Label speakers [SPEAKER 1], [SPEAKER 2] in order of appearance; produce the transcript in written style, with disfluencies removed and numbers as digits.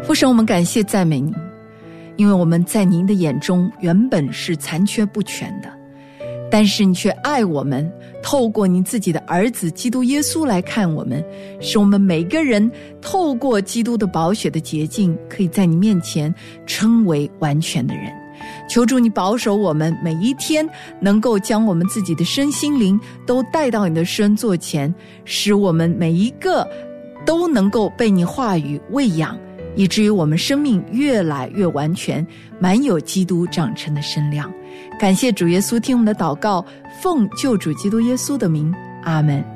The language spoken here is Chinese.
[SPEAKER 1] 父神，我们感谢赞美您，因为我们在您的眼中原本是残缺不全的，但是你却爱我们，透过您自己的儿子基督耶稣来看我们，使我们每个人透过基督的宝血的洁净，可以在你面前称为完全的人。求主你保守我们每一天能够将我们自己的身心灵都带到你的施恩座前，使我们每一个都能够被你话语喂养，以至于我们生命越来越完全，满有基督长成的身量。感谢主耶稣听我们的祷告，奉救主基督耶稣的名，阿们。